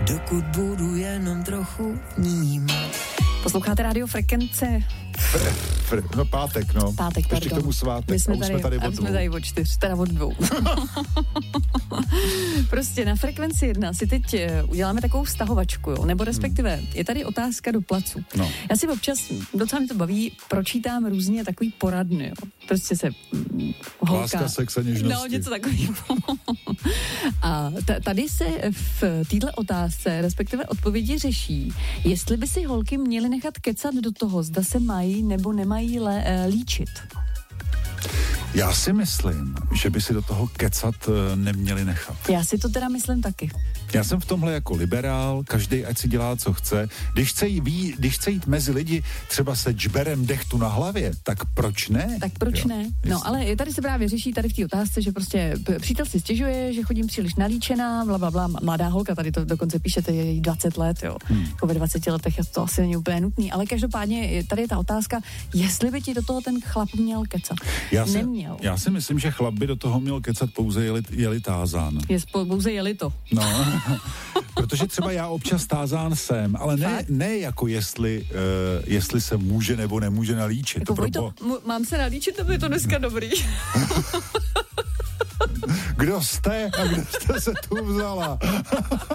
dokud budu jenom trochu vnímat. Posloucháte Radio Frekvence. Pátek, no. Pátek, ještě k tomu svátek. My jsme tady od 4, teda od 2. Prostě na Frekvenci 1 si teď uděláme takovou vztahovačku, jo? Nebo respektive je tady otázka do placu. No. Já si občas, docela mi to baví, pročítám různě takový poradny, jo? Prostě se holka... Láska, sex a něžnosti. No, něco takového. A tady se v této otázce, respektive odpovědi řeší, jestli by si holky měly nechat kecat do toho, zda se mají nebo nemají líčit. Já si myslím, že by si do toho kecat neměli nechat. Já si to teda myslím taky. Já jsem v tomhle jako liberál, každý ať si dělá, co chce. Když chce jít mezi lidi třeba se džberem dechtu na hlavě, tak proč ne? Tak proč ne? No, ale tady se právě řeší tady v té otázce, že prostě přítel si stěžuje, že chodím příliš nalíčená, blablabla, mladá holka, tady to dokonce píšete, je jí 20 let, jo. Jako ve 20 letech to asi není úplně nutný, ale každopádně tady je ta otázka, jestli by ti do toho ten chlap měl kecat. Neměl. Já si myslím, že chlap by do toho měl kecat pouze jeli tázán. Pouze jeli to. No, protože třeba já občas tázán jsem, ale ne jako jestli se může nebo nemůže nalíčit. Jako Vojto, mám se nalíčit, nebo je to dneska dobrý? Kdo jste a kde jste se tu vzala?